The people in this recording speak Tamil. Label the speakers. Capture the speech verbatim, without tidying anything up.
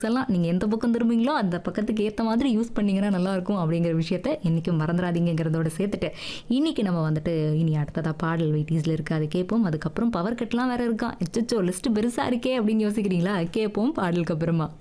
Speaker 1: எல்லாம் நீங்க எந்த பக்கம் திரும்புவீங்களோ அந்த பக்கத்துக்கு ஏத்த மாதிரி யூஸ் பண்ணீங்கன்னா நல்லாயிருக்கும் அப்படிங்கிற விஷயத்த என்னைக்கும் மறந்துடாதீங்கிறதோட சேர்த்துட்டு, இன்னைக்கு நம்ம வந்துட்டு இனி அடுத்ததா பாடல் வெயிட்டீஸ்ல இருக்கு. அத கேட்போம். அதுக்கப்புறம் பவர் கட்லாம் வேற இருக்காம். அச்சச்சோ! லிஸ்ட் பெருசா இருக்கே அப்படின்னு யோசிக்கிறீங்களா? கேட்போம் பாடலுக்கு அப்புறமா.